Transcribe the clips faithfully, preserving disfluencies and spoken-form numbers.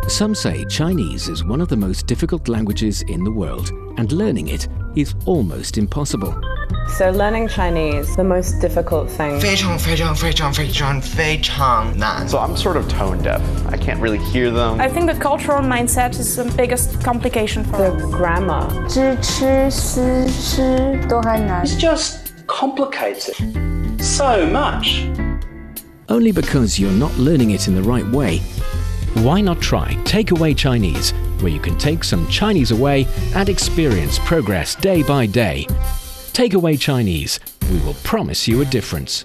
Some say Chinese is one of the most difficult languages in the world, and learning it is almost impossible. So learning Chinese, the most difficult thing. 非常非常非常非常非常难. So I'm sort of tone deaf. I can't really hear them. I think the cultural mindset is the biggest complication for The grammar. 知吃思吃都很难. It's just complicated so much. Only because you're not learning it in the right way. Why not try Takeaway Chinese, where you can take some Chinese away and experience progress day by day. Takeaway Chinese, we will promise you a difference.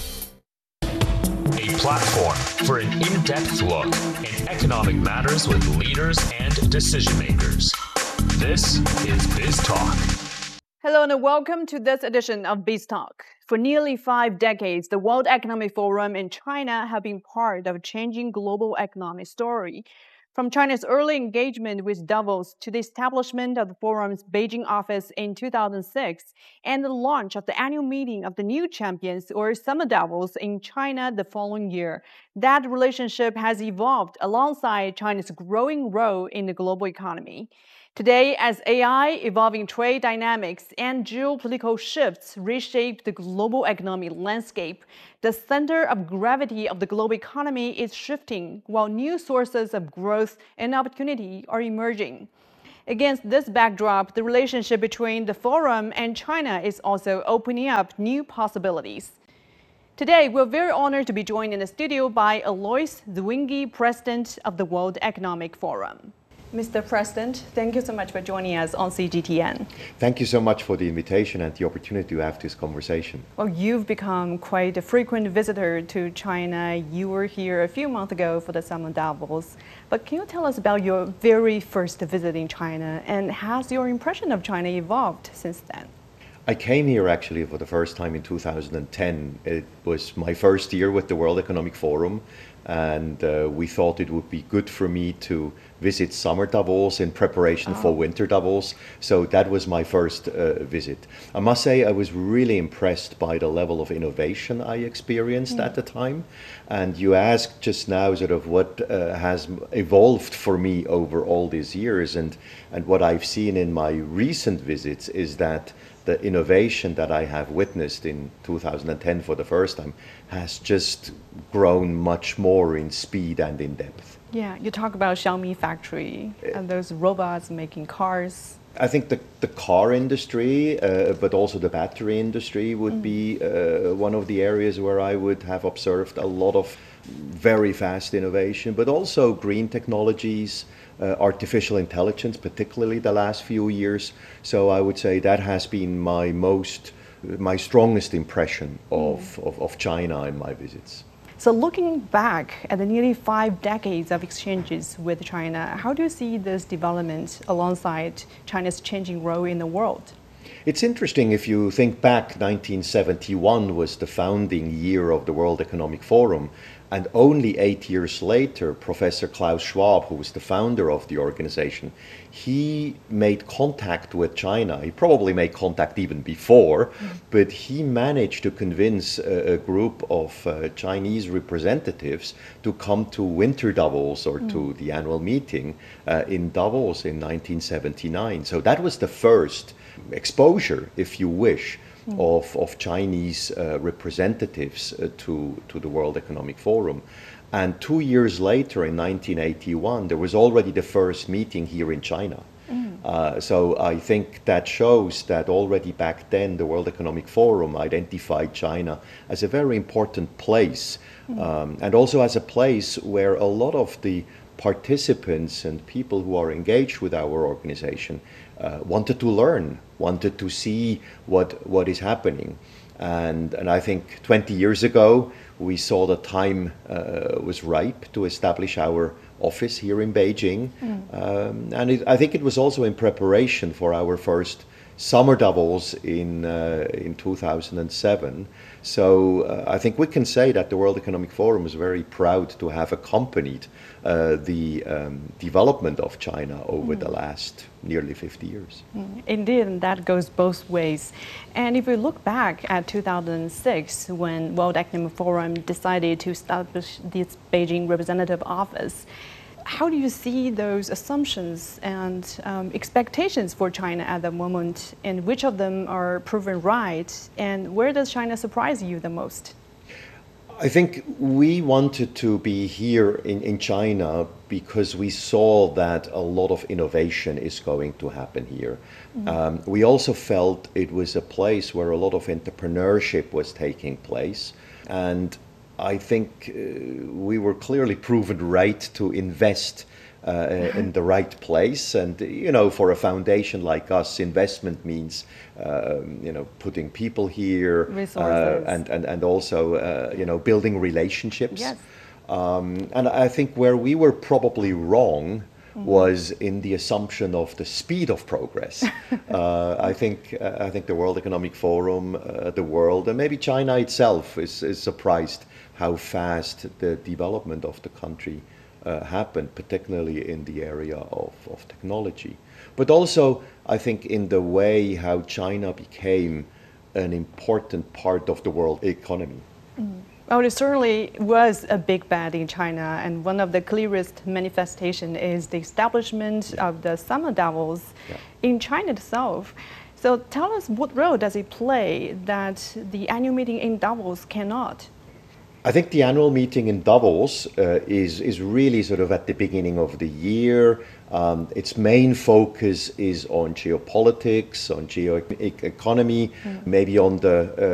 A platform for an in-depth look in economic matters with leaders and decision makers. This is Biz Talk. Hello and welcome to this edition of Biz Talk. For nearly five decades, the World Economic Forum and China have been part of a changing global economic story. From China's early engagement with Davos to the establishment of the forum's Beijing office in two thousand six and the launch of the annual meeting of the new champions or Summer Davos in China the following year, that relationship has evolved alongside China's growing role in the global economy. Today, as A I, evolving trade dynamics, and geopolitical shifts reshape the global economic landscape, the center of gravity of the global economy is shifting, while new sources of growth and opportunity are emerging. Against this backdrop, the relationship between the Forum and China is also opening up new possibilities. Today, we're very honored to be joined in the studio by Alois Zwingli, President of the World Economic Forum. Mister President, thank you so much for joining us on C G T N. Thank you so much for the invitation and the opportunity to have this conversation. Well, you've become quite a frequent visitor to China. You were here a few months ago for the Summer Davos. But can you tell us about your very first visit in China, and has your impression of China evolved since then? I came here actually for the first time in two thousand ten. It was my first year with the World Economic Forum, and uh, we thought it would be good for me to visit Summer Davos in preparation oh. for Winter Davos. So that was my first uh, visit. I must say I was really impressed by the level of innovation I experienced mm. at the time. And you asked just now sort of what uh, has evolved for me over all these years, and, and what I've seen in my recent visits is that the innovation that I have witnessed in two thousand ten for the first time has just grown much more in speed and in depth. Yeah, you talk about Xiaomi factory and those robots making cars. I think the, the car industry, uh, but also the battery industry would mm. be uh, one of the areas where I would have observed a lot of very fast innovation, but also green technologies, uh, artificial intelligence, particularly the last few years. So I would say that has been my most, my strongest impression of, mm. of, of China in my visits. So looking back at the nearly five decades of exchanges with China, how do you see this development alongside China's changing role in the world? It's interesting if you think back, nineteen seventy-one was the founding year of the World Economic Forum. And only eight years later, Professor Klaus Schwab, who was the founder of the organization, he made contact with China. He probably made contact even before, mm. but he managed to convince a, a group of uh, Chinese representatives to come to Winter Davos or mm. to the annual meeting uh, in Davos in nineteen seventy-nine. So that was the first exposure, if you wish, Mm. Of, of Chinese uh, representatives uh, to, to the World Economic Forum. And two years later, in nineteen eighty-one, there was already the first meeting here in China. Mm. Uh, so I think that shows that already back then, the World Economic Forum identified China as a very important place, mm. um, and also as a place where a lot of the participants and people who are engaged with our organization uh, wanted to learn, wanted to see what what is happening. And, and I think twenty years ago, we saw the time uh, was ripe to establish our office here in Beijing. Mm. Um, and it, I think it was also in preparation for our first Summer Davos in, uh, in two thousand seven. So uh, I think we can say that the World Economic Forum is very proud to have accompanied uh, the um, development of China over mm. the last nearly fifty years. Mm. Indeed, and that goes both ways. And if we look back at two thousand six, when World Economic Forum decided to establish this Beijing representative office, how do you see those assumptions and um, expectations for China at the moment, and which of them are proven right, and where does China surprise you the most? I think we wanted to be here in, in China because we saw that a lot of innovation is going to happen here. Mm-hmm. Um, we also felt it was a place where a lot of entrepreneurship was taking place, and I think uh, we were clearly proven right to invest uh, in the right place. And, you know, for a foundation like us, investment means, uh, you know, putting people here uh, and, and, and also, uh, you know, building relationships. Yes. Um, and I think where we were probably wrong mm-hmm. was in the assumption of the speed of progress. uh, I think uh, I think the World Economic Forum, uh, the world, and maybe China itself is, is surprised how fast the development of the country uh, happened, particularly in the area of, of technology. But also, I think, in the way how China became an important part of the world economy. Mm. Well, it certainly was a big bet in China, and one of the clearest manifestation is the establishment yeah. of the summer Davos yeah. in China itself. So tell us, what role does it play that the annual meeting in Davos cannot? I think the annual meeting in Davos uh, is, is really sort of at the beginning of the year. Um, its main focus is on geopolitics, on geo-economy, mm. maybe on the uh,